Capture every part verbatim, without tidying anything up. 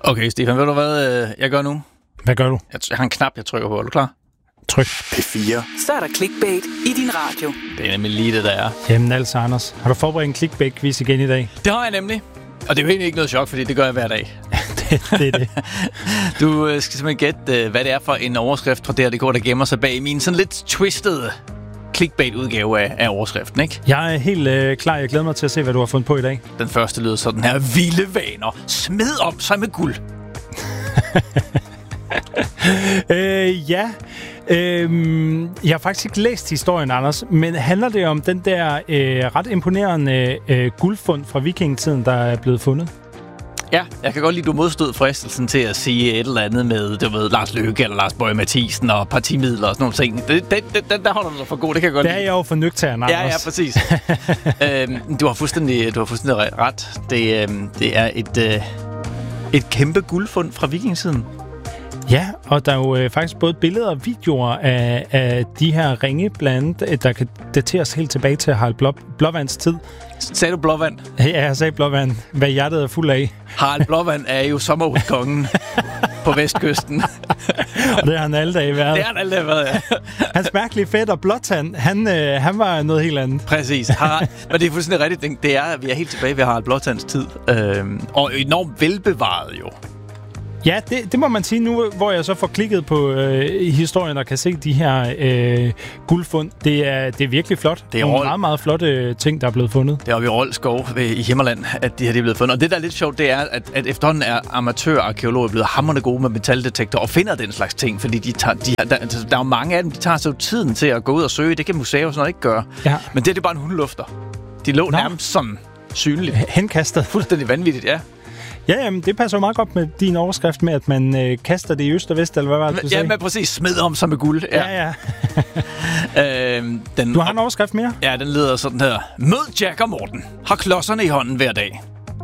Okay, Stefan, ved du hvad jeg gør nu? Hvad gør du? Jeg har en knap, jeg trykker på. Er du klar? Tryk. P fire. Så er der clickbait i din radio. Det er nemlig lige det, der er. Jamen altså, Anders. Har du forberedt en clickbait-quiz igen i dag? Det har jeg nemlig. Og det er jo egentlig ikke noget chok, fordi det gør jeg hver dag. det, det er det. Du skal simpelthen gætte, hvad det er for en overskrift fra D R punktum D K, der gemmer sig bag min sådan lidt twistede clickbait-udgave af, af overskriften, ikke? Jeg er helt øh, klar. Jeg glæder mig til at se, hvad du har fundet på i dag. Den første lyder sådan her. Vilde vaner. Smed om sig med guld. øh, ja. Øh, jeg har faktisk ikke læst historien, Anders, men handler det om den der øh, ret imponerende øh, guldfund fra vikingetiden, der er blevet fundet? Ja, jeg kan godt lide, at du modstod fristelsen til at sige et eller andet med, du ved, Lars Løkke eller Lars Boje Mathisen og partimidler og sådan nogle ting. Det, det, det, der holder du dig for god, det kan jeg godt lide. Det er jeg jo for nøgtern, Anders. Ja, ja, præcis. øhm, du har fuldstændig, du har fuldstændig ret. Det, øhm, det er et, øh, et kæmpe guldfund fra vikingetiden. Ja, og der er jo øh, faktisk både billeder og videoer af, af de her ringe blandt, der kan dateres helt tilbage til Harald Blå, Blåvands tid. Sagde du Blåvand? Ja, jeg sagde Blåvand. Hvad hjertet er fuld af. Harald Blåvand er jo sommerhuskongen på vestkysten. Og det har han alle dage været. Det har han alle dage været, ja. Hans mærkelige fætter Blåtand, han, øh, han var noget helt andet. Præcis. Harald, men det er fuldstændig rigtigt. Det er, at vi er helt tilbage ved Harald Blåtands tid. Øhm, og enormt velbevaret jo. Ja, det, det må man sige nu, hvor jeg så får klikket på øh, historien og kan se de her øh, guldfund. Det er, det er virkelig flot. Det er nogle meget, meget flotte ting, der er blevet fundet. Det er oppe i Rold Skov i Himmerland, at de her de er blevet fundet. Og det, der er lidt sjovt, det er, at, at efterhånden er amatørarkæologer blevet hamrende gode med metaldetektor og finder den slags ting, fordi de tager, de, der, der er jo mange af dem, de tager så tiden til at gå ud og søge. Det kan museer og sådan noget ikke gøre. Ja. Men det er det bare en hundelufter. De lå Nå. nærmest sådan synligt. Henkastet. Fuldstændig vanvittigt, ja. Ja, jamen, det passer jo meget godt med din overskrift med, at man øh, kaster det i øst og vest, eller hvad var det, du sagde? Ja, men præcis. Smed om sig med guld. Ja, ja. øhm, den, du har en overskrift mere? Ja, den lyder sådan her. Mød Jack og Morten. Har klodserne i hånden hver dag.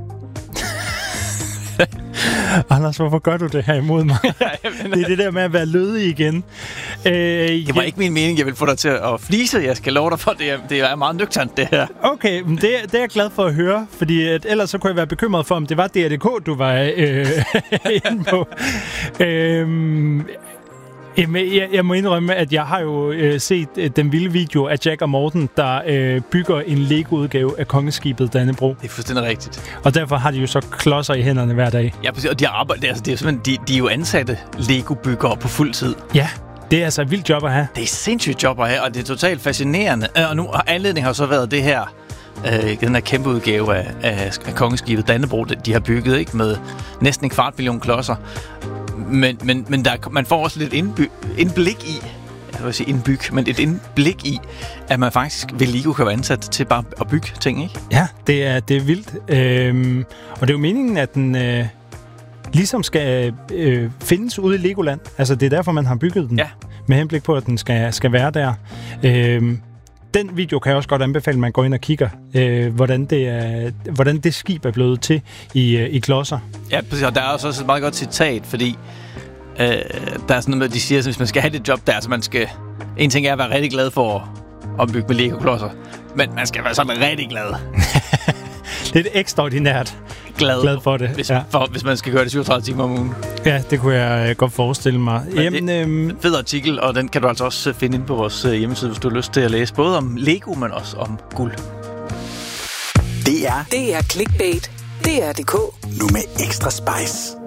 Anders, hvorfor gør du det her imod mig? Det er det der med at være lødig igen. Øh, det var jeg... ikke min mening, jeg vil få dig til at flise. Jeg skal love dig for, det er, det er meget nøgternt, det her. Okay, men det, det er jeg glad for at høre, fordi at ellers så kunne jeg være bekymret for, om det var D R punktum D K, du var øh, inde på. Øh, Jeg, jeg må indrømme, at jeg har jo øh, set øh, den vilde video af Jack og Morten, der øh, bygger en Lego-udgave af kongeskibet Dannebrog. Det er fuldstændig rigtigt. Og derfor har de jo så klodser i hænderne hver dag. Ja, præcis. Og de, arbejder, altså, det er simpelthen, de, de er jo ansatte Lego-byggere på fuld tid. Ja, det er altså et vildt job at have. Det er sindssygt job at have, og det er totalt fascinerende. Og nu har anledningen har så været det her, øh, den her kæmpe udgave af, af, af kongeskibet Dannebrog, de har bygget, ikke, med næsten en kvart million klodser. Men, men, men der, man får også lidt indby, indblik i, jeg vil sige indbyg, men et indblik i, at man faktisk ved Lego kan være ansat til bare at bygge ting, ikke? Ja, det er, det er vildt. Øhm, og det er jo meningen, at den øh, ligesom skal øh, findes ude i Legoland. Altså, det er derfor, man har bygget den. Ja. Med henblik på, at den skal, skal være der. Øhm, Den video kan jeg også godt anbefale, at man går ind og kigger, øh, hvordan, det er, hvordan det skib er blevet til i, øh, i klodser. Ja, præcis. Og der er også et meget godt citat, fordi øh, der er sådan noget, de siger, at hvis man skal have det job der, så man skal... En ting er at være rigtig glad for at bygge med Lego-klodser, men man skal være sådan rigtig glad. Det er et ekstraordinært glad, glad for det. Hvis, ja. for, hvis man skal gøre det syvogtredive timer om ugen. Ja, det kunne jeg godt forestille mig. Jamen, det er en fed artikel, og den kan du altså også finde inde på vores hjemmeside, hvis du har lyst til at læse både om Lego, men også om guld. Det er Det er clickbait. D R punktum D K. Nu med ekstra spice.